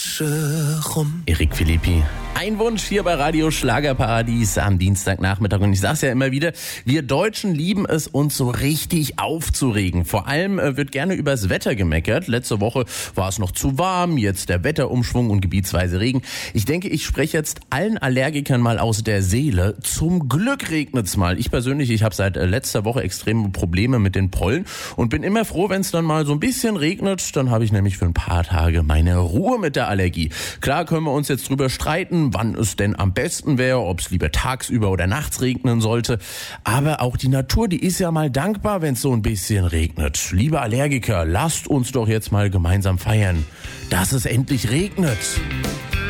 Erik Philippi. Ein Wunsch hier bei Radio Schlagerparadies am Dienstagnachmittag. Und ich sag's ja immer wieder, wir Deutschen lieben es, uns so richtig aufzuregen. Vor allem wird gerne übers Wetter gemeckert. Letzte Woche war es noch zu warm, jetzt der Wetterumschwung und gebietsweise Regen. Ich denke, ich spreche jetzt allen Allergikern mal aus der Seele. Zum Glück regnet's mal. Ich persönlich, ich habe seit letzter Woche extreme Probleme mit den Pollen und bin immer froh, wenn es dann mal so ein bisschen regnet. Dann habe ich nämlich für ein paar Tage meine Ruhe mit der Allergie. Klar können wir uns jetzt drüber streiten, wann es denn am besten wäre, ob es lieber tagsüber oder nachts regnen sollte. Aber auch die Natur, die ist ja mal dankbar, wenn es so ein bisschen regnet. Liebe Allergiker, lasst uns doch jetzt mal gemeinsam feiern, dass es endlich regnet.